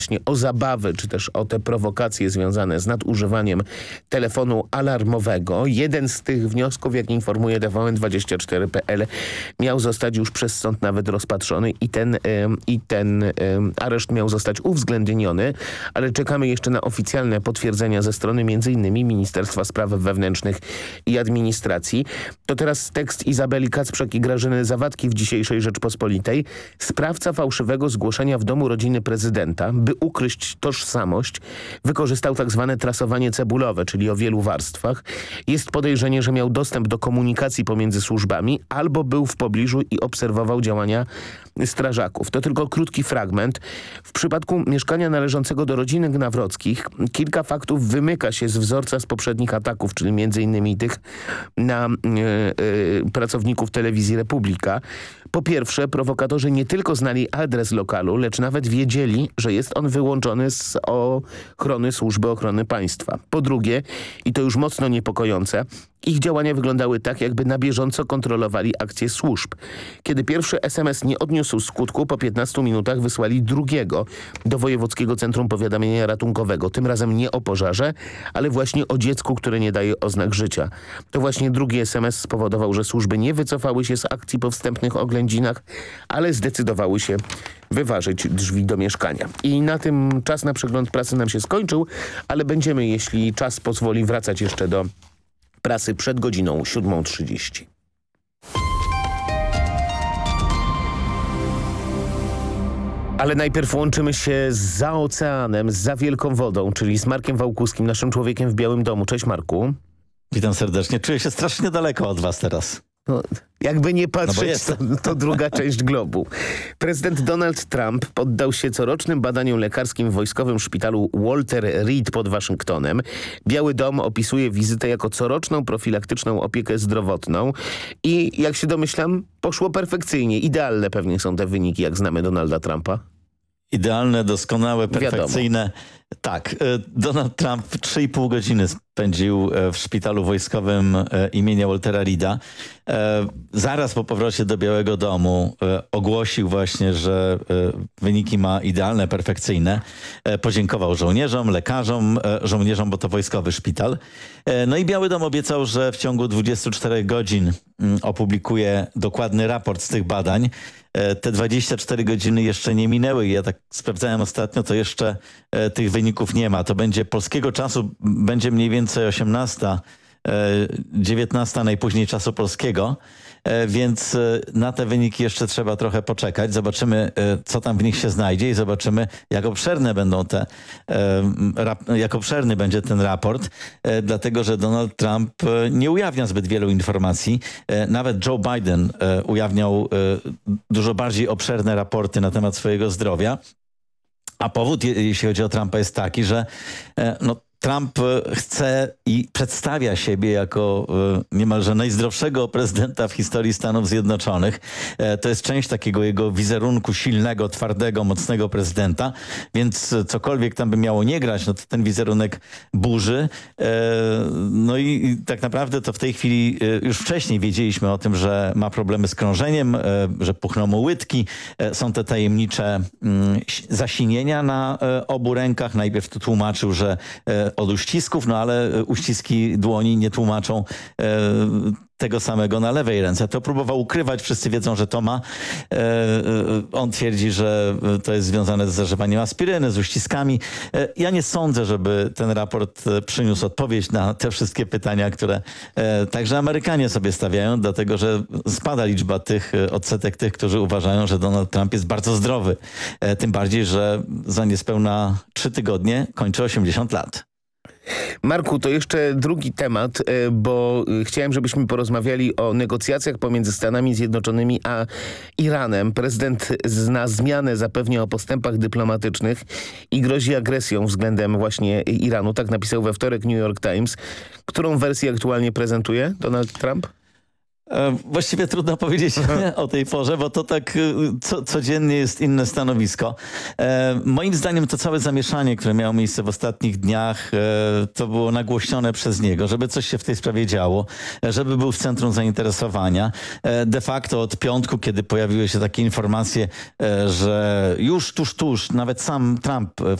właśnie o zabawy, czy też o te prowokacje związane z nadużywaniem telefonu alarmowego. Jeden z tych wniosków, jak informuje TVN24.pl, miał zostać już przez sąd nawet rozpatrzony i ten areszt miał zostać uwzględniony, ale czekamy jeszcze na oficjalne potwierdzenia ze strony m.in. Ministerstwa Spraw Wewnętrznych i Administracji. To teraz tekst Izabeli Kacprzak i Grażyny Zawadki w dzisiejszej Rzeczpospolitej. Sprawca fałszywego zgłoszenia w domu rodziny prezydenta, by ukryć tożsamość, wykorzystał tak zwane trasowanie cebulowe, czyli o wielu warstwach. Jest podejrzenie, że miał dostęp do komunikacji pomiędzy służbami albo był w pobliżu i obserwował działania strażaków. To tylko krótki fragment. W przypadku mieszkania należącego do rodziny Gnawrockich kilka faktów wymyka się z wzorca z poprzednich ataków, czyli m.in. tych na pracowników telewizji Republika. Po pierwsze, prowokatorzy nie tylko znali adres lokalu, lecz nawet wiedzieli, że jest on wyłączony z ochrony Służby Ochrony Państwa. Po drugie, i to już mocno niepokojące, ich działania wyglądały tak, jakby na bieżąco kontrolowali akcje służb. Kiedy pierwszy SMS nie odniósł skutku, po 15 minutach wysłali drugiego do Wojewódzkiego Centrum Powiadamiania Ratunkowego. Tym razem nie o pożarze, ale właśnie o dziecku, które nie daje oznak życia. To właśnie drugi SMS spowodował, że służby nie wycofały się z akcji po wstępnych oględzinach, ale zdecydowały się wyważyć drzwi do mieszkania. I na tym czas na przegląd prasy nam się skończył, ale będziemy, jeśli czas pozwoli, wracać jeszcze do prasy przed godziną 7:30. Ale najpierw łączymy się za oceanem, za wielką wodą, czyli z Markiem Wałkuskim, naszym człowiekiem w Białym Domu. Cześć Marku. Witam serdecznie. Czuję się strasznie daleko od was teraz. No, jakby nie patrzeć, to druga część globu. Prezydent Donald Trump poddał się corocznym badaniom lekarskim w wojskowym szpitalu Walter Reed pod Waszyngtonem. Biały Dom opisuje wizytę jako coroczną profilaktyczną opiekę zdrowotną i jak się domyślam, poszło perfekcyjnie. Idealne pewnie są te wyniki, jak znamy Donalda Trumpa. Idealne, doskonałe, perfekcyjne. Wiadomo. Tak, Donald Trump 3,5 godziny spędził w szpitalu wojskowym imienia Waltera Reeda. Zaraz po powrocie do Białego Domu ogłosił właśnie, że wyniki ma idealne, perfekcyjne. Podziękował żołnierzom, lekarzom, żołnierzom, bo to wojskowy szpital. No i Biały Dom obiecał, że w ciągu 24 godzin opublikuje dokładny raport z tych badań. Te 24 godziny jeszcze nie minęły i ja tak sprawdzałem ostatnio, to jeszcze tych wyników nie ma. To będzie polskiego czasu, będzie mniej więcej 18, 19 najpóźniej czasu polskiego, więc na te wyniki jeszcze trzeba trochę poczekać. Zobaczymy, co tam w nich się znajdzie i zobaczymy, jak obszerne będą jak obszerny będzie ten raport, dlatego, że Donald Trump nie ujawnia zbyt wielu informacji. Nawet Joe Biden ujawniał dużo bardziej obszerne raporty na temat swojego zdrowia. A powód, jeśli chodzi o Trumpa, jest taki, że Trump chce i przedstawia siebie jako niemalże najzdrowszego prezydenta w historii Stanów Zjednoczonych. To jest część takiego jego wizerunku silnego, twardego, mocnego prezydenta, więc cokolwiek tam by miało nie grać, no to ten wizerunek burzy. No i tak naprawdę to w tej chwili już wcześniej wiedzieliśmy o tym, że ma problemy z krążeniem, że puchną mu łydki. Są te tajemnicze zasinienia na obu rękach. Najpierw to tłumaczył, że od uścisków, no ale uściski dłoni nie tłumaczą tego samego na lewej ręce. To próbował ukrywać, wszyscy wiedzą, że to ma. On twierdzi, że to jest związane z zażywaniem aspiryny, z uściskami. Ja nie sądzę, żeby ten raport przyniósł odpowiedź na te wszystkie pytania, które także Amerykanie sobie stawiają, dlatego że spada liczba odsetek tych, którzy uważają, że Donald Trump jest bardzo zdrowy. Tym bardziej, że za niespełna 3 tygodnie kończy 80 lat. Marku, to jeszcze drugi temat, bo chciałem, żebyśmy porozmawiali o negocjacjach pomiędzy Stanami Zjednoczonymi a Iranem. Prezydent na zmianę zapewnia o postępach dyplomatycznych i grozi agresją względem właśnie Iranu. Tak napisał we wtorek New York Times. Którą wersję aktualnie prezentuje Donald Trump? Właściwie trudno powiedzieć o tej porze, bo to tak codziennie jest inne stanowisko. Moim zdaniem to całe zamieszanie, które miało miejsce w ostatnich dniach, to było nagłośnione przez niego, żeby coś się w tej sprawie działo, żeby był w centrum zainteresowania. De facto od piątku, kiedy pojawiły się takie informacje, że już tuż, nawet sam Trump